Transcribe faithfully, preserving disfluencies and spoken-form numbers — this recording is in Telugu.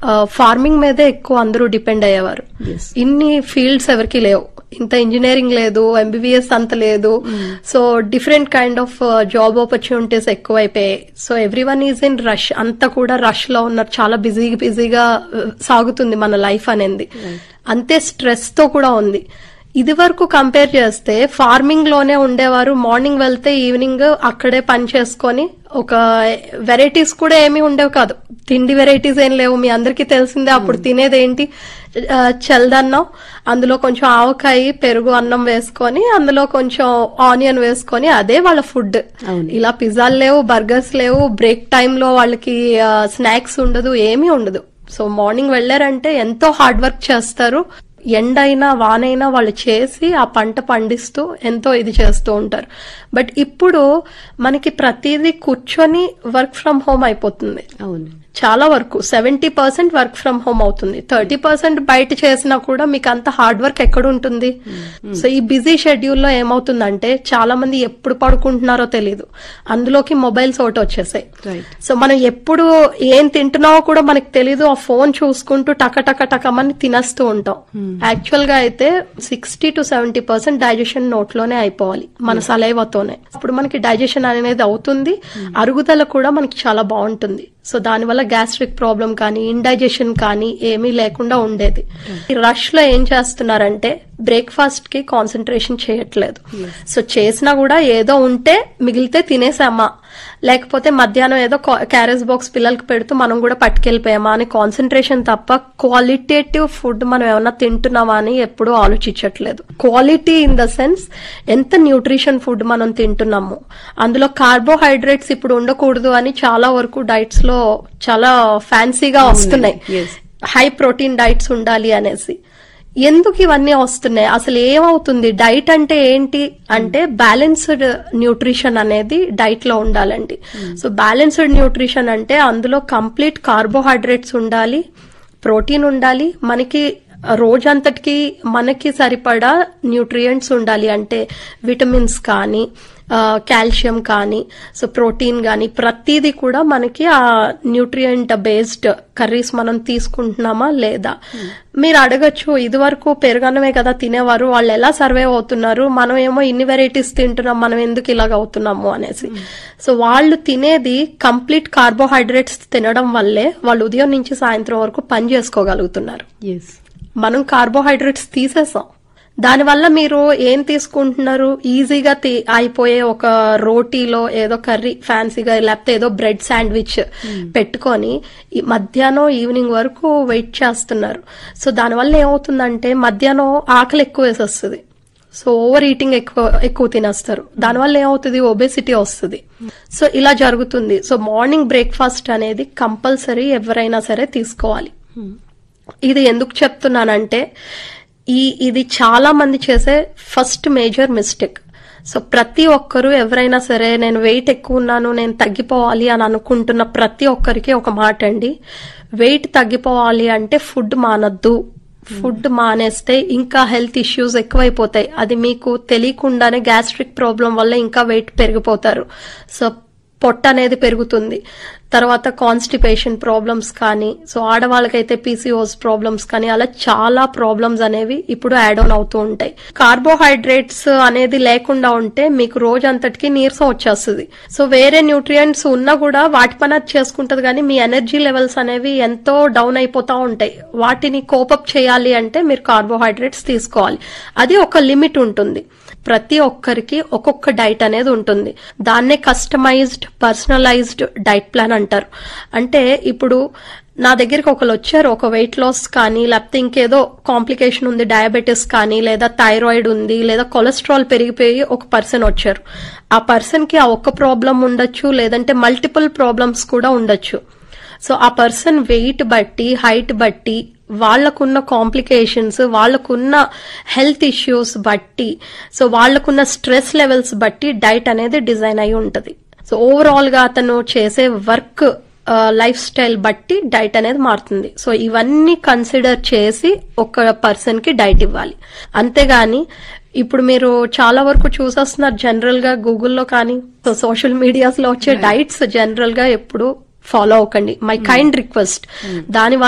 ఫార్మింగ్ మీదే ఎక్కువ అందరూ డిపెండ్ అయ్యేవారు. ఇన్ని ఫీల్డ్స్ ఎవరికి లేవు, ఇంత ఇంజనీరింగ్ లేదు, ఎంబీబీఎస్ అంత లేదు. So different kind of job opportunities ఎక్కువైపోయాయి. So every one is in rush, అంతా కూడా రష్ లో ఉన్నారు, చాలా బిజీ బిజీగా సాగుతుంది మన లైఫ్ అనేది. అంతే స్ట్రెస్ తో కూడా ఉంది. ఇది వరకు కంపేర్ చేస్తే ఫార్మింగ్ లోనే ఉండేవారు, మార్నింగ్ వెళ్తే ఈవినింగ్ అక్కడే పని చేసుకొని, ఒక వెరైటీస్ కూడా ఏమీ ఉండేవి కాదు, తిండి వెరైటీస్ ఏం లేవు. మీ అందరికీ తెలిసిందే, అప్పుడు తినేది ఏంటి, చల్లదన్నం, అందులో కొంచెం ఆవకాయ పెరుగు అన్నం వేసుకొని, అందులో కొంచెం ఆనియన్ వేసుకొని, అదే వాళ్ళ ఫుడ్. ఇలా పిజ్జాలు లేవు, బర్గర్స్ లేవు, బ్రేక్ టైమ్ లో వాళ్ళకి స్నాక్స్ ఉండదు, ఏమీ ఉండదు. సో మార్నింగ్ వెళ్లారంటే ఎంతో హార్డ్ వర్క్ చేస్తారు, ఎండైనా వానైనా వాళ్ళు చేసి ఆ పంట పండిస్తూ ఎంతో ఇది చేస్తూ ఉంటారు. బట్ ఇప్పుడు మనకి ప్రతిదీ కూర్చొని వర్క్ ఫ్రమ్ హోమ్ అయిపోతుంది. అవును, చాలా వరకు seventy percent work from home అవుతుంది. థర్టీ పర్సెంట్ బయట చేసినా కూడా మీకు అంత హార్డ్ వర్క్ ఎక్కడ ఉంటుంది? సో ఈ బిజీ షెడ్యూల్ లో ఏమవుతుందంటే చాలా మంది ఎప్పుడు పడుకుంటున్నారో తెలీదు, అందులోకి మొబైల్స్ ఒకటి వచ్చేసాయి. సో మనం ఎప్పుడు ఏం తింటున్నామో కూడా మనకి తెలీదు, ఆ ఫోన్ చూసుకుంటూ టక టక టకమని తినేస్తూ ఉంటాం. యాక్చువల్ గా అయితే sixty to seventy percent digestion నోట్లోనే అయిపోవాలి, మన సలైవాతోనే. అప్పుడు మనకి డైజెషన్ అనేది అవుతుంది, అరుగుదల కూడా మనకి చాలా బాగుంటుంది. సో దానివల్ల గ్యాస్ట్రిక్ ప్రాబ్లం కానీ ఇండైజెషన్ కానీ ఏమీ లేకుండా ఉండేది. ఈ రష్ లో ఏం చేస్తున్నారంటే బ్రేక్ఫాస్ట్ కి కాన్సన్ట్రేషన్ చేయట్లేదు. సో చేసినా కూడా ఏదో ఉంటే మిగిలితే తినేసామా, లేకపోతే మధ్యాహ్నం ఏదో క్యారేజ్ బాక్స్ పిల్లలకి పెడుతూ మనం కూడా పట్టుకెళ్ళిపోయామా అని కాన్సన్ట్రేషన్ తప్ప క్వాలిటేటివ్ ఫుడ్ మనం ఏమన్నా తింటున్నామా అని ఎప్పుడూ ఆలోచించట్లేదు. క్వాలిటీ ఇన్ ద సెన్స్ ఎంత న్యూట్రిషన్ ఫుడ్ మనం తింటున్నాము, అందులో కార్బోహైడ్రేట్స్ ఇప్పుడు ఉండకూడదు అని చాలా వరకు డైట్స్ లో చాలా ఫ్యాన్సీగా వస్తున్నాయి, హై ప్రోటీన్ డైట్స్ ఉండాలి అనేసి. ఎందుకు ఇవన్నీ వస్తున్నాయి? అసలు ఏమవుతుంది? డైట్ అంటే ఏంటి అంటే బ్యాలెన్స్డ్ న్యూట్రిషన్ అనేది డైట్ లో ఉండాలండి. సో బ్యాలెన్స్డ్ న్యూట్రిషన్ అంటే అందులో కంప్లీట్ కార్బోహైడ్రేట్స్ ఉండాలి, ప్రోటీన్ ఉండాలి, మనకి రోజంతటికి మనకి సరిపడా న్యూట్రియంట్స్ ఉండాలి. అంటే విటమిన్స్ కానీ కాల్షియం కానీ సో ప్రోటీన్ కానీ ప్రతిదీ కూడా మనకి ఆ న్యూట్రియంట్ బేస్డ్ కర్రీస్ మనం తీసుకుంటున్నామా లేదా. మీరు అడగచ్చు, ఇది వరకు పెరుగన్నమే కదా తినేవారు, వాళ్ళు ఎలా సర్వైవ్ అవుతున్నారు, మనం ఏమో ఇన్ని వెరైటీస్ తింటున్నాం, మనం ఎందుకు ఇలాగ అవుతున్నాము అనేసి. సో వాళ్ళు తినేది కంప్లీట్ కార్బోహైడ్రేట్స్ తినడం వల్లే వాళ్ళు ఉదయం నుంచి సాయంత్రం వరకు పని చేసుకోగలుగుతున్నారు. మనం కార్బోహైడ్రేట్స్ తీసేసాం, దానివల్ల మీరు ఏం తీసుకుంటున్నారు, ఈజీగా అయిపోయే ఒక రోటీలో ఏదో కర్రీ ఫ్యాన్సీగా లేకపోతే ఏదో బ్రెడ్ శాండ్విచ్ పెట్టుకొని మధ్యాహ్నం ఈవినింగ్ వరకు వెయిట్ చేస్తున్నారు. సో దానివల్ల ఏమవుతుందంటే మధ్యాహ్నం ఆకలి ఎక్కువ వేసేస్తుంది, సో ఓవర్ ఈటింగ్ ఎక్కువ ఎక్కువ తినేస్తారు, దానివల్ల ఏమవుతుంది, ఒబేసిటీ వస్తుంది. సో ఇలా జరుగుతుంది. సో మార్నింగ్ బ్రేక్ఫాస్ట్ అనేది కంపల్సరీ ఎవరైనా సరే తీసుకోవాలి. ఇది ఎందుకు చెప్తున్నానంటే ఈ ఇది చాలా మంది చేసే ఫస్ట్ మేజర్ మిస్టేక్. సో ప్రతి ఒక్కరు ఎవరైనా సరే నేను వెయిట్ ఎక్కువ ఉన్నాను, నేను తగ్గిపోవాలి అని అనుకుంటున్న ప్రతి ఒక్కరికి ఒక మాట అండి, వెయిట్ తగ్గిపోవాలి అంటే ఫుడ్ మానద్దు. ఫుడ్ మానేస్తే ఇంకా హెల్త్ ఇష్యూస్ ఎక్కువైపోతాయి, అది మీకు తెలియకుండానే గ్యాస్ట్రిక్ ప్రాబ్లం వల్ల ఇంకా వెయిట్ పెరిగిపోతారు. సో పొట్ట అనేది పెరుగుతుంది, తర్వాత కాన్స్టిపేషన్ ప్రాబ్లమ్స్ కానీ, సో ఆడవాళ్ళకైతే పీసీఓస్ ప్రాబ్లమ్స్ కానీ, అలా చాలా ప్రాబ్లమ్స్ అనేవి ఇప్పుడు యాడ్ ఆన్ అవుతూ ఉంటాయి. కార్బోహైడ్రేట్స్ అనేది లేకుండా ఉంటే మీకు రోజంతటికి నీరసం వచ్చేస్తుంది. సో వేరే న్యూట్రియంట్స్ ఉన్నా కూడా వాటి పని అది చేసుకుంటది, కానీ మీ ఎనర్జీ లెవెల్స్ అనేవి ఎంతో డౌన్ అయిపోతా ఉంటాయి. వాటిని కోపప్ చేయాలి అంటే మీరు కార్బోహైడ్రేట్స్ తీసుకోవాలి. అది ఒక లిమిట్ ఉంటుంది. ప్రతి ఒక్కరికి ఒక్కొక్క డైట్ అనేది ఉంటుంది, దాన్నే కస్టమైజ్డ్ పర్సనలైజ్డ్ డైట్ ప్లాన్ అంటారు. అంటే ఇప్పుడు నా దగ్గరికి ఒకరు వచ్చారు, ఒక వెయిట్ లాస్ కానీ లేకపోతే ఇంకేదో కాంప్లికేషన్ ఉంది, డయాబెటీస్ కానీ లేదా థైరాయిడ్ ఉంది లేదా కొలెస్ట్రాల్ పెరిగిపోయి ఒక పర్సన్ వచ్చారు. ఆ పర్సన్ కి ఆ ఒక్క ప్రాబ్లం ఉండొచ్చు, లేదంటే మల్టిపుల్ ప్రాబ్లమ్స్ కూడా ఉండొచ్చు. సో ఆ పర్సన్ వెయిట్ బట్టి హైట్ బట్టి వాళ్లకున్న కాంప్లికేషన్స్, వాళ్లకున్న హెల్త్ ఇష్యూస్ బట్టి, సో వాళ్లకున్న స్ట్రెస్ లెవెల్స్ బట్టి డైట్ అనేది డిజైన్ అయి ఉంటది. సో ఓవరాల్ గా అతను చేసే వర్క్ లైఫ్ స్టైల్ బట్టి డైట్ అనేది మారుతుంది. సో ఇవన్నీ కన్సిడర్ చేసి ఒక పర్సన్ కి డైట్ ఇవ్వాలి. అంతేగాని ఇప్పుడు మీరు చాలా వరకు చూసేస్తున్నారు జనరల్ గా గూగుల్లో కానీ సోషల్ మీడియాస్ లో వచ్చే డైట్స్ జనరల్ గా ఎప్పుడు ఫాలో అవ్వకండి. My kind request. దాని